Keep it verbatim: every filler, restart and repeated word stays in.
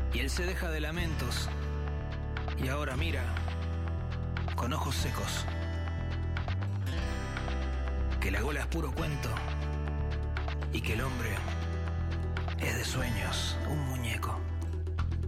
Y él se deja de lamentos y ahora mira con ojos secos que la gola es puro cuento y que el hombre es de sueños un muñeco.